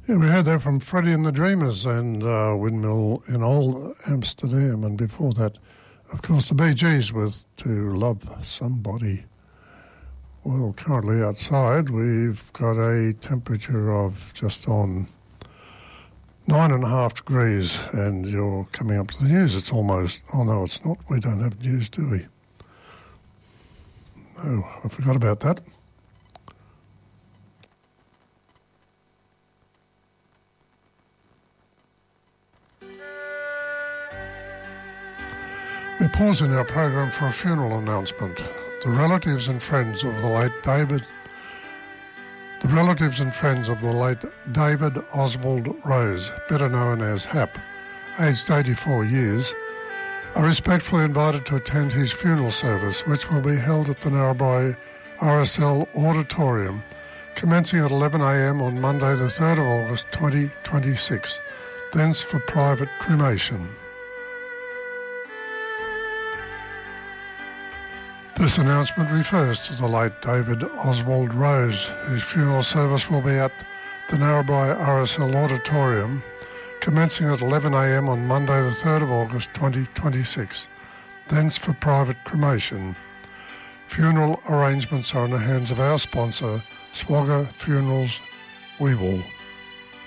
Yeah, we heard that from Freddie and the Dreamers and Windmill in Old Amsterdam. And before that, of course, the Bee Gees with To Love Somebody. Well, currently outside, we've got a temperature of just on 9.5 degrees, and you're coming up to the news. It's almost, oh no, it's not. We don't have news, do we? No, I forgot about that. We're pausing our program for a funeral announcement. The relatives and friends of the late David Oswald Rose, better known as Hap, aged 84 years, are respectfully invited to attend his funeral service, which will be held at the Narrabri RSL Auditorium, commencing at 11 a.m. on Monday the 3rd of August 2026, thence for private cremation. This announcement refers to the late David Oswald Rose, whose funeral service will be at the Narrabri RSL Auditorium, commencing at 11 a.m. on Monday the 3rd of August 2026, thence for private cremation. Funeral arrangements are in the hands of our sponsor, Swagger Funerals Weewell.